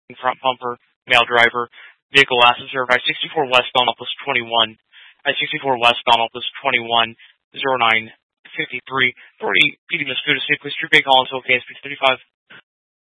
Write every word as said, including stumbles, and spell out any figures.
front bumper, male driver. Vehicle last observed I sixty-four westbound, Office twenty-one. I sixty-four westbound, Office twenty-one, zero nine fifty-three. Authority, P D Muscuda, State Police, Troop eight, Collins, O K S P thirty-five.